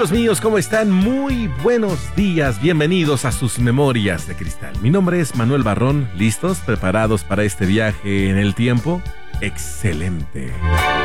Amigos míos, ¿cómo están? Muy buenos días, bienvenidos a sus Memorias de Cristal. Mi nombre es Manuel Barrón, ¿listos? ¿Preparados para este viaje en el tiempo? ¡Excelente!